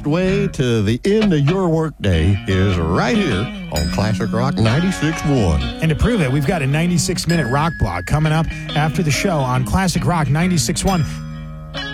best way to the end of your workday is right here on Classic Rock 96.1. And to prove it, we've got a 96-minute rock blog coming up after the show on Classic Rock 96.1.